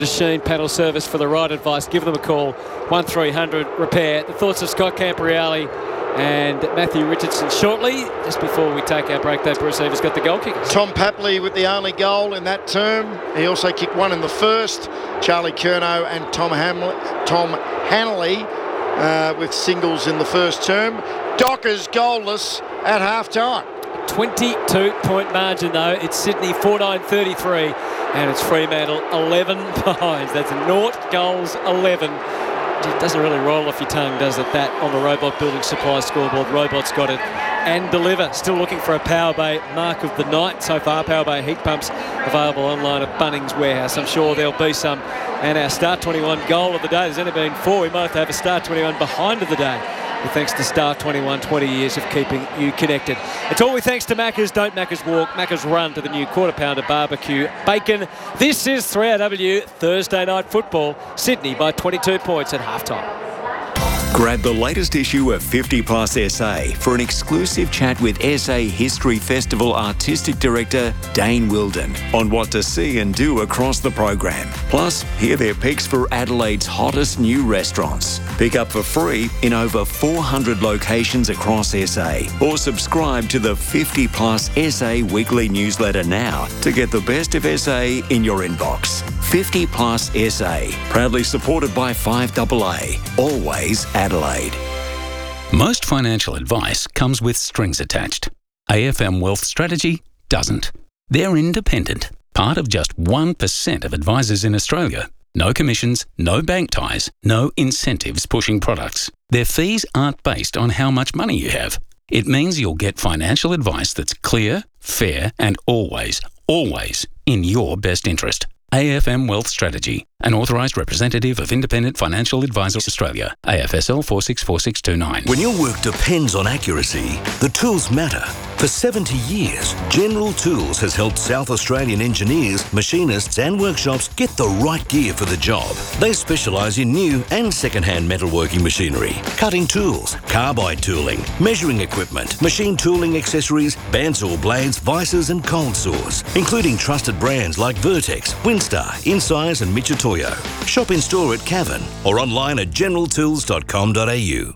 Machine panel service for the right advice. Give them a call, 1300 repair. The thoughts of Scott Campriali and Matthew Richardson shortly. Just before we take our break, though, Bruce Evers got the goal kickers. Tom Papley with the only goal in that term. He also kicked one in the first. Charlie Curnow and Tom Hanley with singles in the first term. Dockers goalless at half-time. 22-point margin, though. It's Sydney 49-33, and it's Fremantle 11 behind. That's 0 goals, 11. It doesn't really roll off your tongue, does it? That on the Robot Building Supply scoreboard. Robot's got it and deliver. Still looking for a Power Bay mark of the night so far. Power Bay heat pumps available online at Bunnings Warehouse. I'm sure there'll be some. And our Start 21 goal of the day. There's only been 4. We might have to have a Start 21 behind of the day. Thanks to Start 21, 20 years of keeping you connected. It's all with thanks to Macca's. Don't Macca's walk, Macca's run to the new quarter pounder barbecue bacon. This is 3AW Thursday Night Football. Sydney by 22 points at halftime. Grab the latest issue of 50 Plus SA for an exclusive chat with SA History Festival Artistic Director Dane Wilden on what to see and do across the program. Plus, hear their picks for Adelaide's hottest new restaurants. Pick up for free in over 400 locations across SA, or subscribe to the 50 Plus SA weekly newsletter now to get the best of SA in your inbox. 50 Plus SA, proudly supported by 5AA, always Adelaide. Most financial advice comes with strings attached. AFM Wealth Strategy doesn't. They're independent, part of just 1% of advisors in Australia. No commissions, no bank ties, no incentives pushing products. Their fees aren't based on how much money you have. It means you'll get financial advice that's clear, fair, and always in your best interest. AFM Wealth Strategy, an authorised representative of Independent Financial Advisors Australia, AFSL 464629. When your work depends on accuracy, the tools matter. For 70 years, General Tools has helped South Australian engineers, machinists and workshops get the right gear for the job. They specialise in new and second-hand metalworking machinery, cutting tools, carbide tooling, measuring equipment, machine tooling accessories, bandsaw blades, vices and cold saws, including trusted brands like Vertex, Winstar, Incise and Mitutoyo. Shop in store at Cavan or online at generaltools.com.au.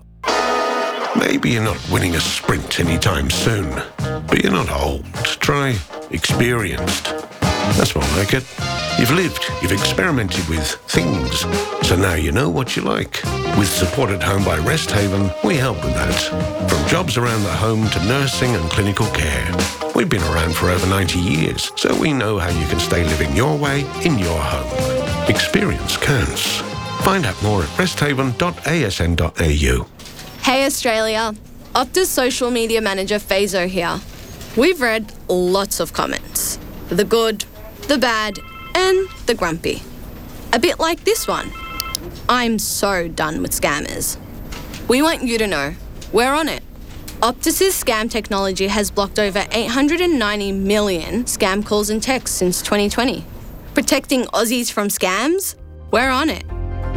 Maybe you're not winning a sprint anytime soon, but you're not old. Try experienced. That's more like it. You've lived, you've experimented with things, so now you know what you like. With Support at Home by Resthaven, we help with that. From jobs around the home to nursing and clinical care. We've been around for over 90 years, so we know how you can stay living your way in your home. Experience counts. Find out more at resthaven.asn.au. Hey Australia, Optus social media manager Fazo here. We've read lots of comments. The good, the bad, and the grumpy. A bit like this one. I'm so done with scammers. We want you to know, we're on it. Optus's scam technology has blocked over 890 million scam calls and texts since 2020. Protecting Aussies from scams? We're on it.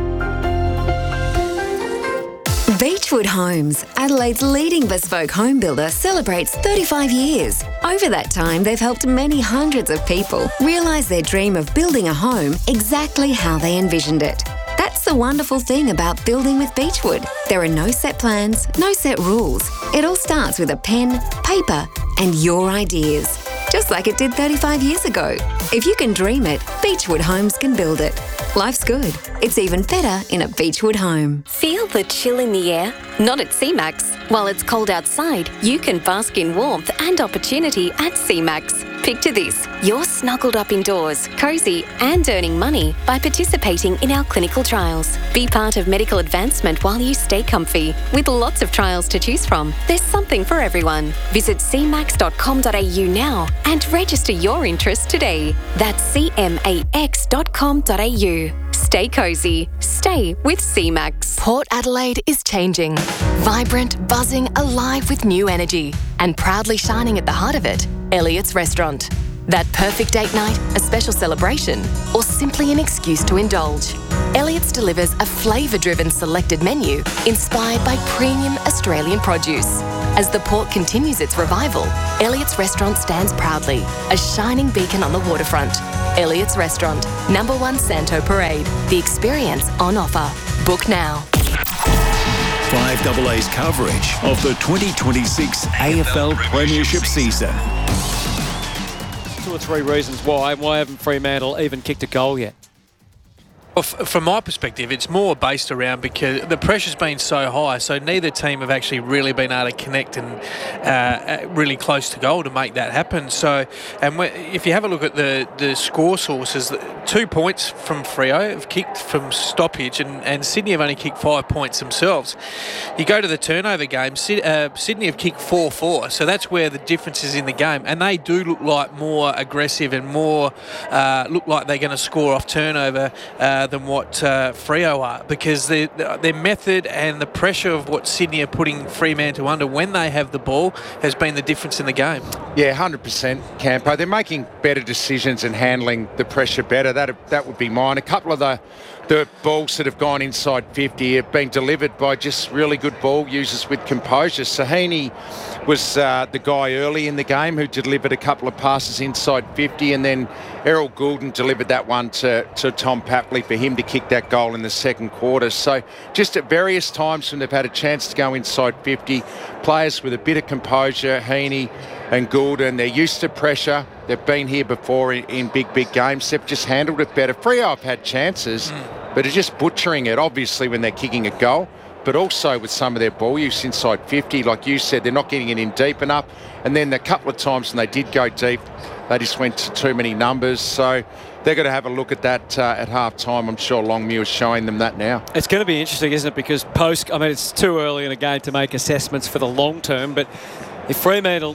Beechwood Homes, Adelaide's leading bespoke home builder, celebrates 35 years. Over that time, they've helped many hundreds of people realise their dream of building a home exactly how they envisioned it. That's the wonderful thing about building with Beechwood. There are no set plans, no set rules. It all starts with a pen, paper, and your ideas. Just like it did 35 years ago. If you can dream it, Beechwood Homes can build it. Life's good. It's even better in a Beechwood home. Feel the chill in the air? Not at CMAX. While it's cold outside, you can bask in warmth and opportunity at CMAX. Picture this. You're snuggled up indoors, cosy and earning money by participating in our clinical trials. Be part of medical advancement while you stay comfy. With lots of trials to choose from, there's something for everyone. Visit cmax.com.au now and register your interest today. That's cmax.com.au. Stay cosy. Stay with CMAX. Port Adelaide is changing. Vibrant, buzzing, alive with new energy. And proudly shining at the heart of it, Elliott's Restaurant. That perfect date night, a special celebration, or simply an excuse to indulge. Elliott's delivers a flavour-driven selected menu inspired by premium Australian produce. As the port continues its revival, Elliott's Restaurant stands proudly, a shining beacon on the waterfront. Elliott's Restaurant, number 1 Santo Parade. The experience on offer. Book now. 5AA's coverage of the 2026 AFL Premiership season. 2 or 3 reasons why haven't Fremantle even kicked a goal yet? Well, from my perspective, it's more based around because the pressure's been so high, so neither team have actually really been able to connect and really close to goal to make that happen. So, and if you have a look at the score sources, 2 points from Freo have kicked from stoppage, and Sydney have only kicked 5 points themselves. You go to the turnover game, Sydney have kicked 4-4, so that's where the difference is in the game, and they do look like more aggressive and more look like they're going to score off turnover than what Freo are, because their method and the pressure of what Sydney are putting Fremantle under when they have the ball has been the difference in the game. Yeah, 100%, Campo. They're making better decisions and handling the pressure better. That would be mine. A couple of the balls that have gone inside 50 have been delivered by just really good ball users with composure. Sahini was the guy early in the game who delivered a couple of passes inside 50, and then Errol Goulden delivered that one to Tom Papley for him to kick that goal in the second quarter. So just at various times when they've had a chance to go inside 50, players with a bit of composure, Heaney and Goulden, they're used to pressure. They've been here before in big games. They've just handled it better. Freo have had chances, but are just butchering it, obviously, when they're kicking a goal, but also with some of their ball use inside 50. Like you said, they're not getting it in deep enough. And then a couple of times when they did go deep, they just went to too many numbers. So they're going to have a look at that at half-time. I'm sure Longmuir's showing them that now. It's going to be interesting, isn't it? Because it's too early in a game to make assessments for the long term, but if Fremantle,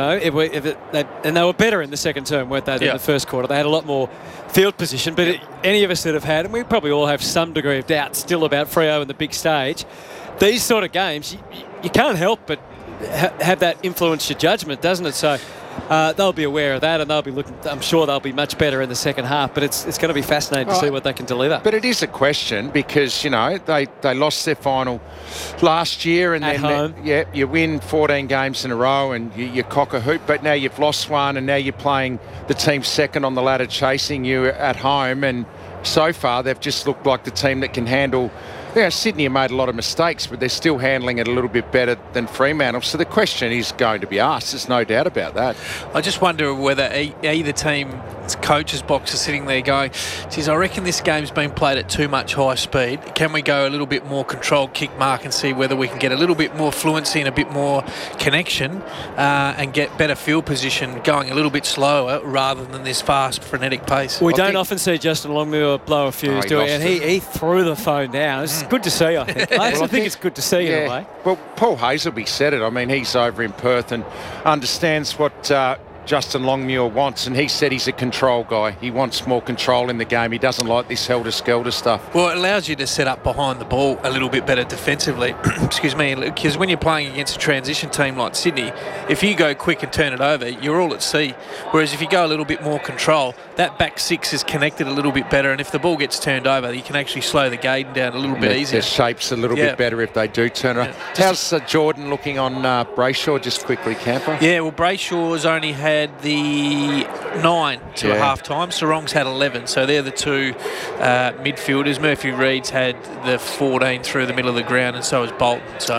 and they were better in the second term, weren't they, than the first quarter. They had a lot more field position, but any of us that have had, and we probably all have some degree of doubt still about Freo and the big stage, these sort of games, you can't help but have that influence your judgment, doesn't it? So they'll be aware of that, and they'll be looking. I'm sure they'll be much better in the second half, but it's going to be fascinating to see what they can deliver. But it is a question because, they lost their final last year, and at home. You win 14 games in a row and you cock a hoop, but now you've lost one, and now you're playing the team second on the ladder chasing you at home, and so far they've just looked like the team that can handle. Sydney have made a lot of mistakes, but they're still handling it a little bit better than Fremantle. So the question is going to be asked. There's no doubt about that. I just wonder whether either team's coach's box is sitting there going, geez, I reckon this game's been played at too much high speed. Can we go a little bit more controlled kick mark and see whether we can get a little bit more fluency and a bit more connection and get better field position going a little bit slower rather than this fast, frenetic pace? We don't often see Justin Longmuir blow a fuse, do we? And he threw the phone down. It's good to see, I think. I actually think it's good to see in a way. Well, Paul Hazelby said it. I mean, he's over in Perth and understands what Justin Longmuir wants, and he said he's a control guy. He wants more control in the game. He doesn't like this helter-skelter stuff. Well, it allows you to set up behind the ball a little bit better defensively. Excuse me, because when you're playing against a transition team like Sydney, if you go quick and turn it over, you're all at sea. Whereas if you go a little bit more control, that back six is connected a little bit better, and if the ball gets turned over, you can actually slow the game down a little bit easier. The shape's a little bit better if they do turn it. How's Jordan looking on Brayshaw, just quickly, Camper? Yeah, well, Brayshaw's only had the 9 to a half-time. Sarong's had 11, so they're the two midfielders. Murphy Reed's had the 14 through the middle of the ground, and so has Bolton. So,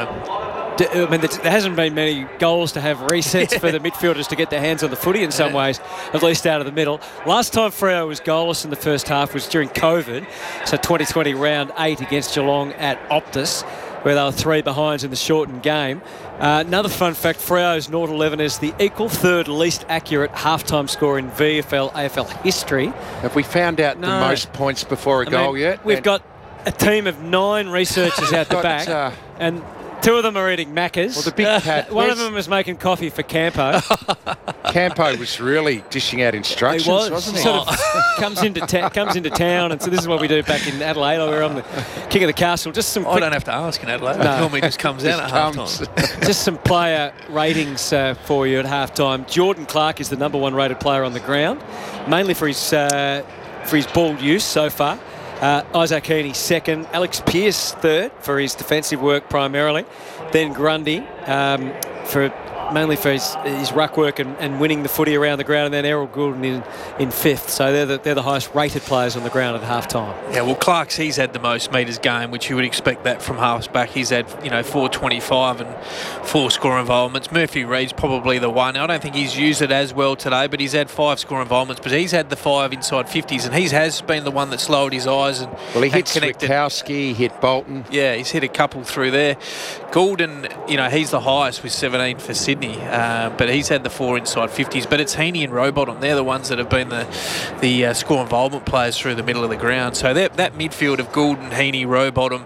I mean, there hasn't been many goals to have resets for the midfielders to get their hands on the footy in some ways, at least out of the middle. Last time Freo was goalless in the first half was during COVID, so 2020 round 8 against Geelong at Optus, where they were 3 behinds in the shortened game. Another fun fact, Freo's 0-11 is the equal third least accurate halftime score in VFL AFL history. Have we found out the most points before a goal yet? We've got a team of 9 researchers out the back, and 2 of them are eating Maccas. Well, the big cat. One of them was making coffee for Campo. Campo was really dishing out instructions, wasn't he? Sort of comes into town, and so this is what we do back in Adelaide. We're on the King of the Castle. Just some. I don't have to ask in Adelaide. No. It normally just comes out at halftime. Just some player ratings for you at halftime. Jordan Clark is the number 1 rated player on the ground, mainly for his ball use so far. Isaac Heaney second, Alex Pearce third for his defensive work primarily, then Grundy for mainly for his ruck work and winning the footy around the ground, and then Errol Goulden in fifth. So they're the highest rated players on the ground at half-time. Yeah, well, Clark's, he's had the most metres game, which you would expect that from halves back. He's had, 425 and 4 score involvements. Murphy Reed's probably the one. I don't think he's used it as well today, but he's had 5 score involvements, but he's had the 5 inside 50s, and he has been the one that's lowered his eyes and he hit connected. Switkowski, hit Bolton. Yeah, he's hit a couple through there. Goulden, he's the highest with 17 for Sydney, but he's had the 4 inside 50s. But it's Heaney and Rowbottom. They're the ones that have been the score involvement players through the middle of the ground. So that midfield of Goulden, Heaney, Rowbottom,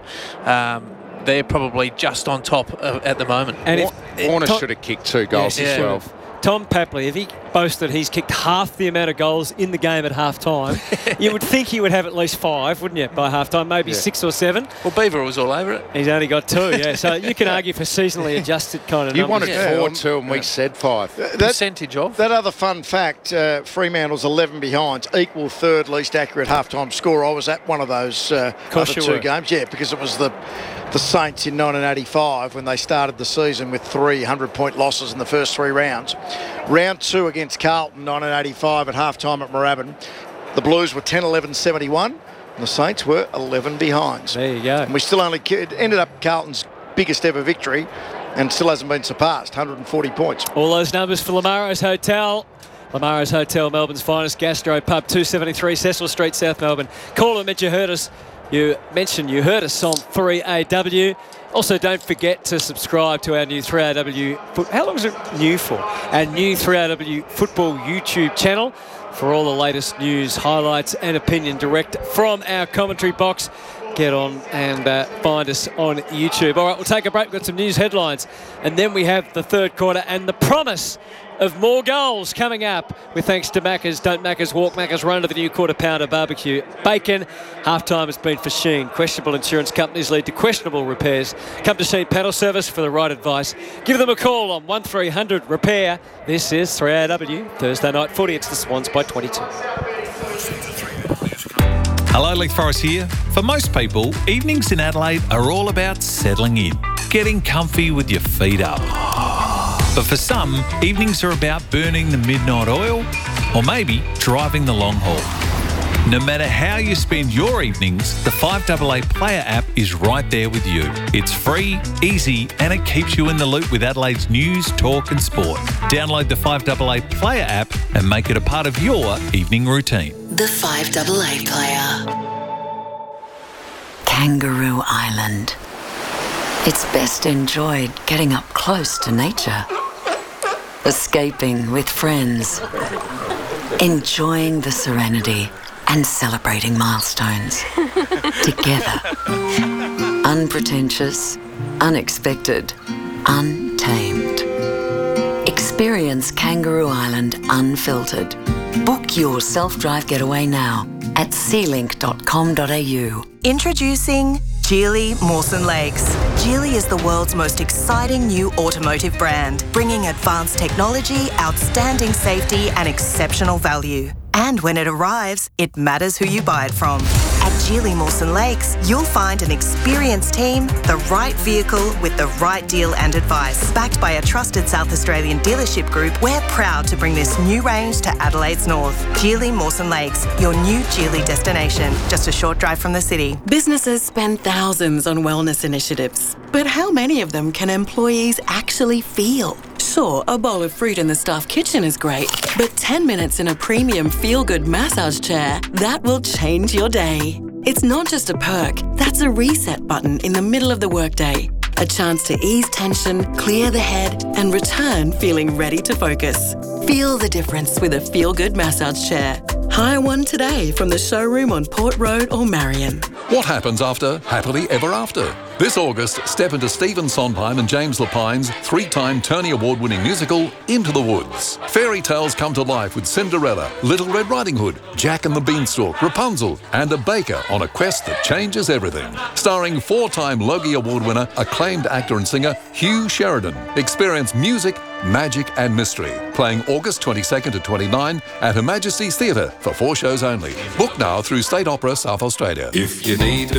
they're probably just on top at the moment. And Warner should have kicked 2 goals as well. Tom Papley, if he boasted he's kicked half the amount of goals in the game at half-time, you would think he would have at least 5, wouldn't you, by half-time? Maybe 6 or 7. Well, Beaver was all over it. He's only got 2, yeah. So you can argue for seasonally adjusted kind of you numbers. You wanted 4-2 and we said 5. Percentage of? That other fun fact, Fremantle's 11 behinds, equal third least accurate half-time score. I was at one of those other 2 games. Yeah, because it was the Saints in 1985 when they started the season with 300-point losses in the first 3 rounds. Round 2 against Carlton, 1985 at half-time at Moorabbin. The Blues were 10-11-71 and the Saints were 11 behinds. There you go. And we still it ended up Carlton's biggest ever victory and still hasn't been surpassed, 140 points. All those numbers for Lamaro's Hotel. Lamaro's Hotel, Melbourne's finest gastro pub, 273 Cecil Street, South Melbourne. Call them if you heard us. You mentioned you heard us on 3AW. Also, don't forget to subscribe to our new 3AW. How long is it new for? Our new 3AW football YouTube channel for all the latest news, highlights, and opinion direct from our commentary box. Get on and find us on YouTube. All right, we'll take a break. We've got some news headlines, and then we have the third quarter and the promise of more goals coming up with thanks to Macca's. Don't Macca's walk, Macca's run to the new quarter pounder barbecue bacon. Halftime has been for Sheen. Questionable insurance companies lead to questionable repairs. Come to Sheen Panel Service for the right advice. Give them a call on 1300 Repair. This is 3AW Thursday Night Footy. It's the Swans by 22. Hello, Leith Forrest here. For most people, evenings in Adelaide are all about settling in, getting comfy with your feet up. But for some, evenings are about burning the midnight oil or maybe driving the long haul. No matter how you spend your evenings, the 5AA Player app is right there with you. It's free, easy, and it keeps you in the loop with Adelaide's news, talk and sport. Download the 5AA Player app and make it a part of your evening routine. The 5AA Player. Kangaroo Island. It's best enjoyed getting up close to nature. Escaping with friends. Enjoying the serenity and celebrating milestones. Together. Unpretentious, unexpected, untamed. Experience Kangaroo Island unfiltered. Book your self-drive getaway now at sealink.com.au. Introducing Geely Mawson Lakes. Geely is the world's most exciting new automotive brand, bringing advanced technology, outstanding safety and exceptional value. And when it arrives, it matters who you buy it from. At Geely Mawson Lakes, you'll find an experienced team, the right vehicle with the right deal and advice. Backed by a trusted South Australian dealership group, we're proud to bring this new range to Adelaide's north. Geely Mawson Lakes, your new Geely destination, just a short drive from the city. Businesses spend thousands on wellness initiatives, but how many of them can employees actually feel? Sure, a bowl of fruit in the staff kitchen is great, but 10 minutes in a premium feel-good massage chair, that will change your day. It's not just a perk, that's a reset button in the middle of the workday. A chance to ease tension, clear the head, and return feeling ready to focus. Feel the difference with a feel-good massage chair. Hire one today from the showroom on Port Road or Marion. What happens after Happily Ever After? This August, step into Stephen Sondheim and James Lapine's 3-time Tony Award-winning musical, Into the Woods. Fairy tales come to life with Cinderella, Little Red Riding Hood, Jack and the Beanstalk, Rapunzel, and a baker on a quest that changes everything. Starring 4-time Logie Award winner, acclaimed actor and singer Hugh Sheridan. Experience music, magic and mystery. Playing August 22nd to 29 at Her Majesty's Theatre for 4 shows only. Book now through State Opera South Australia. If you need to